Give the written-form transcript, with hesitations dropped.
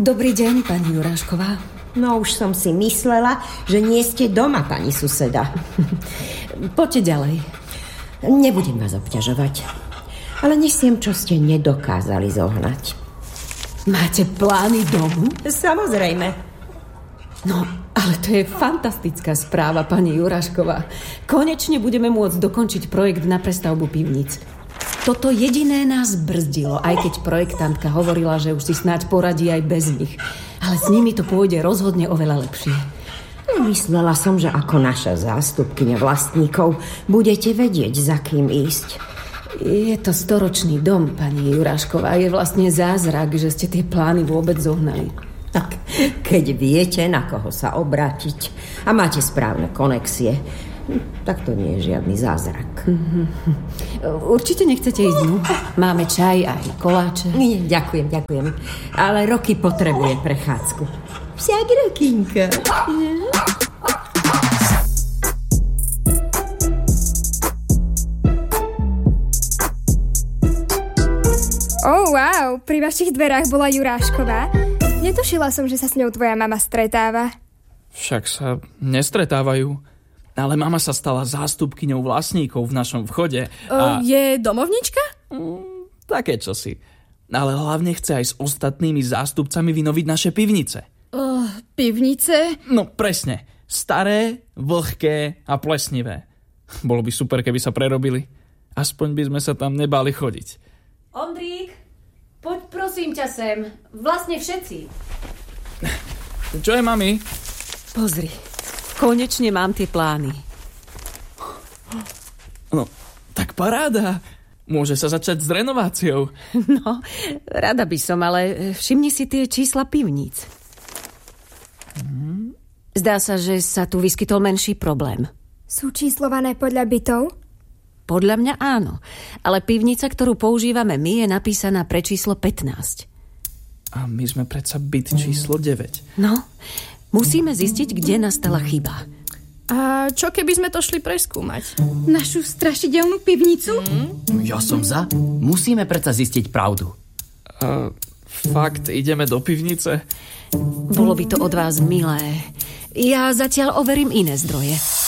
Dobrý deň, pani Jurášková. No už som si myslela, že nie ste doma, pani suseda. Poďte ďalej. Nebudem vás obťažovať, ale nesiem, čo ste nedokázali zohnať. Máte plány domu? Samozrejme. No, ale to je fantastická správa, pani Jurášková. Konečne budeme môcť dokončiť projekt na prestavbu pivnic. Toto jediné nás brzdilo, aj keď projektantka hovorila, že už si snáď poradí aj bez nich. Ale s nimi to pôjde rozhodne oveľa lepšie. Myslela som, že ako naša zástupkyňa vlastníkov budete vedieť, za kým ísť. Je to storočný dom, pani Jurášková. Je vlastne zázrak, že ste tie plány vôbec zohnali. Tak, keď viete, na koho sa obrátiť a máte správne konexie, tak to nie je žiadny zázrak. Určite nechcete ísť dnu? Máme čaj aj koláče. Nie, ďakujem. Ale Roky potrebuje prechádzku. Však, Rokinka. Oh, wow, pri vašich dverách bola Jurášková. Netušila som, že sa s ňou tvoja mama stretáva. Však sa nestretávajú. Ale mama sa stala zástupkyňou vlastníkov v našom vchode. Je domovnička? Také čosi. Ale hlavne chce aj s ostatnými zástupcami vynoviť naše pivnice. Pivnice? No presne. Staré, vlhké a plesnivé. Bolo by super, keby sa prerobili. Aspoň by sme sa tam nebáli chodiť. Ondrík, poď prosím ťa sem. Vlastne všetci. Čo je, mami? Pozri. Konečne mám tie plány. No, tak paráda. Môže sa začať s renováciou. No, rada by som, ale všimni si tie čísla pivníc. Zdá sa, že sa tu vyskytol menší problém. Sú číslované podľa bytov? Podľa mňa áno, ale pivnica, ktorú používame my, je napísaná pre číslo 15. A my sme predsa byt číslo 9. No, musíme zistiť, kde nastala chyba. A čo keby sme to šli preskúmať? Našu strašidelnú pivnicu? Ja som za. Musíme predsa zistiť pravdu. Fakt, ideme do pivnice? Bolo by to od vás milé. Ja zatiaľ overím iné zdroje.